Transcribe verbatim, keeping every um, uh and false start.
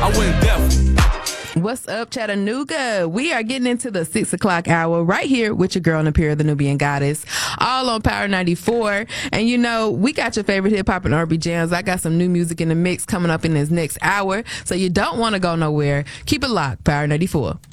I went deaf. What's up, Chattanooga? We are getting into the six o'clock hour right here with your girl, Napira, the Nubian Goddess, all on Power ninety-four. And you know, we got your favorite hip hop and R and B jams. I got some new music in the mix coming up in this next hour, so you don't want to go nowhere. Keep it locked, Power ninety-four.